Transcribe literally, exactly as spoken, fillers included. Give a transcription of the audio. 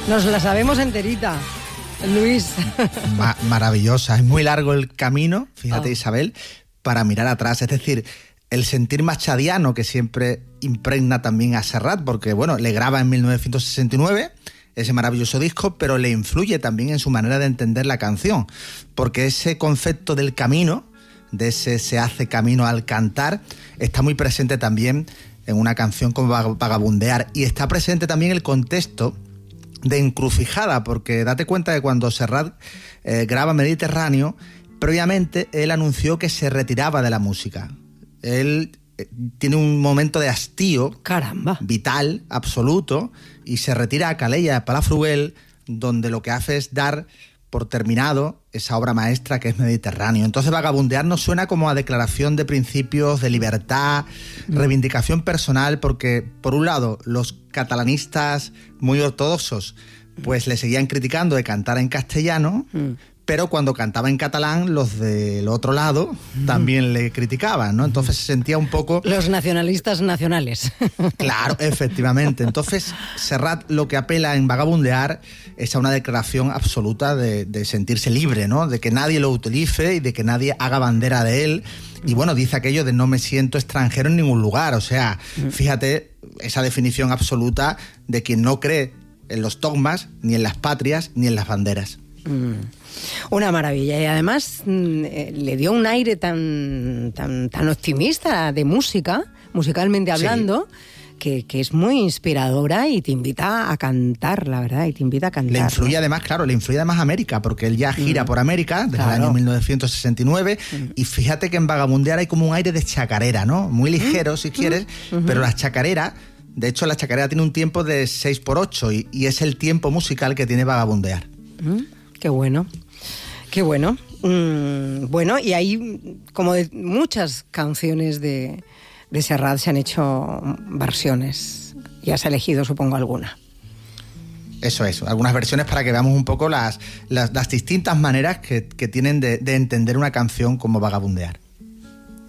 Nos la sabemos enterita, Luis. Ma- maravillosa. Es muy largo el camino, fíjate, Oh. Isabel, para mirar atrás. Es decir, el sentir machadiano que siempre impregna también a Serrat, porque, bueno, le graba en mil novecientos sesenta y nueve ese maravilloso disco, pero le influye también en su manera de entender la canción, porque ese concepto del camino, de ese se hace camino al cantar, está muy presente también en una canción como Vagabundear, y está presente también el contexto de encrucijada, porque date cuenta que cuando Serrat eh, graba Mediterráneo, previamente él anunció que se retiraba de la música. Él eh, tiene un momento de hastío, Caramba. vital, absoluto, y se retira a Calella, a Palafrugell, donde lo que hace es dar por terminado esa obra maestra que es Mediterráneo. Entonces Vagabundear nos suena como a declaración de principios, de libertad, mm. reivindicación personal, porque por un lado los catalanistas muy ortodoxos pues le seguían criticando de cantar en castellano, mm. pero cuando cantaba en catalán los del otro lado mm. también le criticaban, ¿no? Entonces se sentía un poco... Los nacionalistas nacionales. Claro, efectivamente. Entonces Serrat lo que apela en Vagabundear es a una declaración absoluta de, de sentirse libre, ¿no? De que nadie lo utilice y de que nadie haga bandera de él. Y bueno, dice aquello de no me siento extranjero en ningún lugar. O sea, fíjate esa definición absoluta de quien no cree en los dogmas, ni en las patrias, ni en las banderas. Mm. Una maravilla. Y además eh, le dio un aire tan, tan, tan optimista de música, musicalmente hablando, sí. Que, que es muy inspiradora y te invita a cantar, la verdad, y te invita a cantar. Le influye, ¿no? además, claro, le influye además América, porque él ya gira mm. por América desde claro. el año mil novecientos sesenta y nueve, mm. y fíjate que en Vagabundear hay como un aire de chacarera, ¿no? Muy ligero, mm. si quieres, mm. pero la chacarera, de hecho la chacarera tiene un tiempo de seis por ocho y, y es el tiempo musical que tiene Vagabundear. Mm. Qué bueno, qué bueno. Mm. Bueno, y hay como de muchas canciones de... de Serrat se han hecho versiones y has elegido, supongo, alguna. Eso es, algunas versiones para que veamos un poco las, las, las distintas maneras que, que tienen de, de entender una canción como Vagabundear.